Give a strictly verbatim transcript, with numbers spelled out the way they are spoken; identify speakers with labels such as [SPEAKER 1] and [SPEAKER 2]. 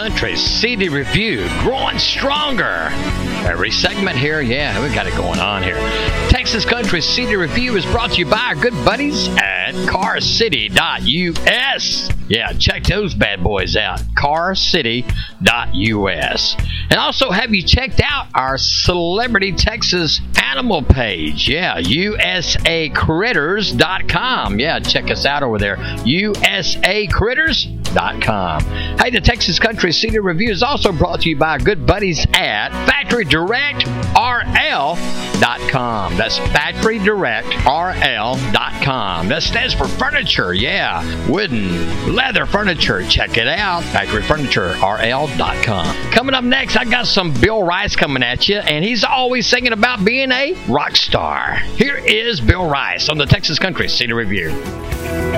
[SPEAKER 1] Country C D Review, growing stronger. Every segment here, yeah, we got it going on here. Texas Country C D Review is brought to you by our good buddies at car city dot U S. Yeah, check those bad boys out, car city dot U S. And also, have you checked out our Celebrity Texas animal page? Yeah, U S A critters dot com. Yeah, check us out over there, U S A critters dot com. Hey, the Texas Country C D Review is also brought to you by our good buddies at Factory Direct R L dot com. That's Factory Direct R L dot com. That stands for furniture, yeah. Wooden, leather furniture. Check it out. Factory Furniture R L dot com. Coming up next, I got some Bill Rice coming at you, and he's always singing about being a rock star. Here is Bill Rice on the Texas Country C D Review.